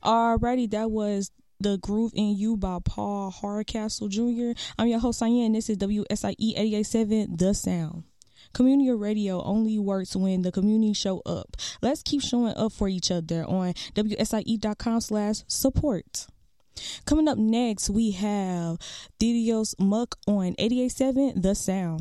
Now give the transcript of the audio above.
Alrighty, that was The Groove in You by Paul Hardcastle Jr. I'm your host, Cyan. This is WSIE 88.7 The Sound. Community radio only works when the community show up. Let's keep showing up for each other on WSIE.com/support. Coming up next, we have Didios Muck on 88.7 The Sound.